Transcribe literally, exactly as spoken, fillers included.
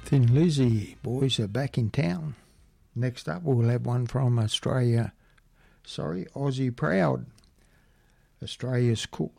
Thin Lizzy boys are back in town. Next up, we'll have one from Australia, sorry, Aussie Proud, Australia's Cook.